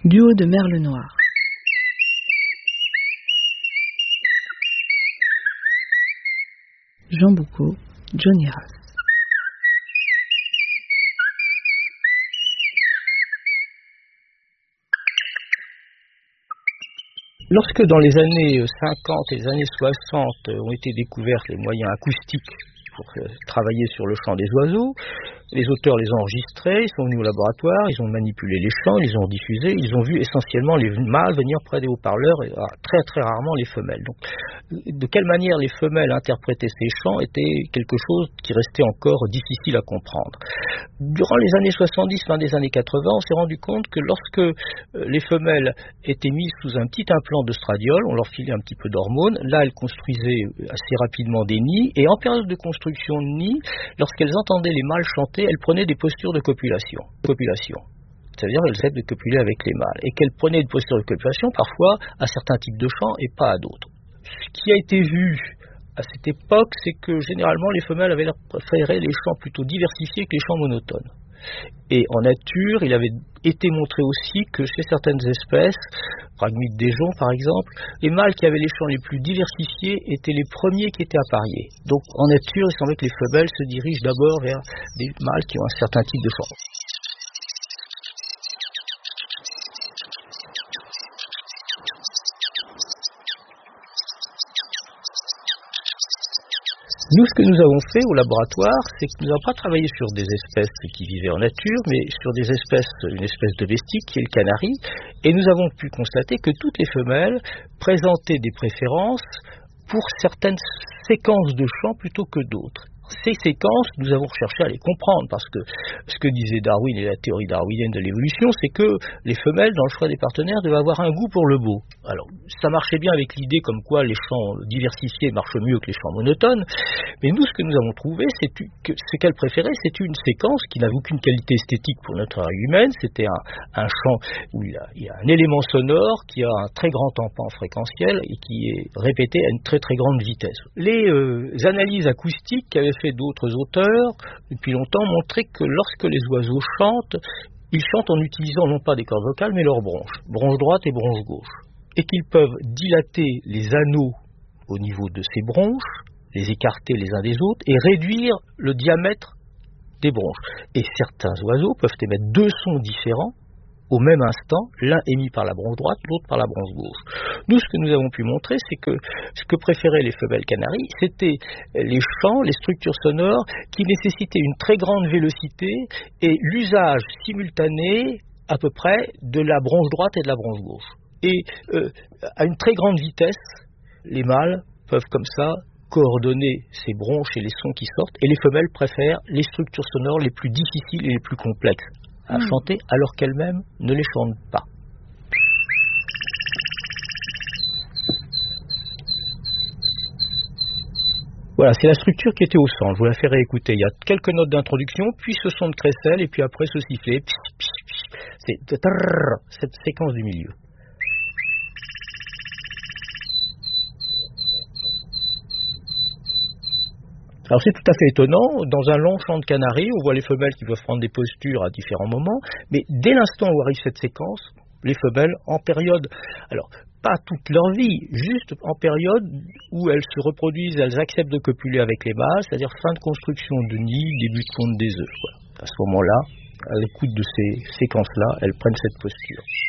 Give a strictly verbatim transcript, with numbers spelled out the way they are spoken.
Du haut de Merle Noir. Jean Boucaud, Johnny Rass. Lorsque dans les années cinquante et les années soixante ont été découverts les moyens acoustiques pour travailler sur le chant des oiseaux, les auteurs les ont enregistrés, ils sont venus au laboratoire, ils ont manipulé les chants, ils les ont diffusés, ils ont vu essentiellement les mâles venir près des haut-parleurs et très très rarement les femelles. Donc, de quelle manière les femelles interprétaient ces chants était quelque chose qui restait encore difficile à comprendre. Durant les années soixante-dix, fin des années quatre-vingts, on s'est rendu compte que lorsque les femelles étaient mises sous un petit implant de stradiol, on leur filait un petit peu d'hormones, là elles construisaient assez rapidement des nids, et en période de construction de nids, lorsqu'elles entendaient les mâles chanter, elles prenaient des postures de copulation. copulation. C'est-à-dire qu'elles essaient de copuler avec les mâles, et qu'elles prenaient des postures de copulation parfois à certains types de chants et pas à d'autres. Ce qui a été vu à cette époque, c'est que généralement les femelles avaient préféré les chants plutôt diversifiés que les chants monotones. Et en nature, il avait été montré aussi que chez certaines espèces, Phragmite des joncs par exemple, les mâles qui avaient les chants les plus diversifiés étaient les premiers qui étaient appariés. Donc en nature, il semblait que les femelles se dirigent d'abord vers des mâles qui ont un certain type de chant. Nous, ce que nous avons fait au laboratoire, c'est que nous n'avons pas travaillé sur des espèces qui vivaient en nature, mais sur des espèces, une espèce domestique qui est le canari, et nous avons pu constater que toutes les femelles présentaient des préférences pour certaines séquences de chants plutôt que d'autres. Ces séquences, nous avons cherché à les comprendre, parce que ce que disait Darwin et la théorie darwinienne de l'évolution, c'est que les femelles, dans le choix des partenaires, devaient avoir un goût pour le beau. Alors, ça marchait bien avec l'idée comme quoi les chants diversifiés marchent mieux que les chants monotones, mais nous, ce que nous avons trouvé, c'est que ce qu'elles préféraient, c'était une séquence qui n'avait aucune qualité esthétique pour notre oreille humaine, c'était un, un chant où il y, a, il y a un élément sonore qui a un très grand empan fréquentiel et qui est répété à une très très grande vitesse. Les euh, analyses acoustiques qu'avaient fait d'autres auteurs depuis longtemps montraient que lorsque les oiseaux chantent, ils chantent en utilisant non pas des cordes vocales mais leurs bronches, bronche droite et bronche gauche, et qu'ils peuvent dilater les anneaux au niveau de ces bronches, les écarter les uns des autres et réduire le diamètre des bronches. Et certains oiseaux peuvent émettre deux sons différents au même instant, l'un émis par la bronche droite, l'autre par la bronche gauche. Nous, ce que nous avons pu montrer, c'est que ce que préféraient les femelles canaries, c'était les chants, les structures sonores qui nécessitaient une très grande vélocité et l'usage simultané, à peu près, de la bronche droite et de la bronche gauche. Et euh, à une très grande vitesse, les mâles peuvent comme ça coordonner ces bronches et les sons qui sortent, et les femelles préfèrent les structures sonores les plus difficiles et les plus complexes à mmh. chanter, alors qu'elles-mêmes ne les chantent pas. Voilà, c'est la structure qui était au centre. Je vous la ferai écouter. Il y a quelques notes d'introduction, puis ce son de crécelle, et puis après ce sifflet. C'est cette séquence du milieu. Alors c'est tout à fait étonnant, dans un long chant de canari, on voit les femelles qui peuvent prendre des postures à différents moments, mais dès l'instant où arrive cette séquence, les femelles, en période, alors pas toute leur vie, juste en période où elles se reproduisent, elles acceptent de copuler avec les mâles, c'est-à-dire fin de construction de nid, début de ponte des œufs. Voilà. À ce moment-là, à l'écoute de ces séquences-là, elles prennent cette posture.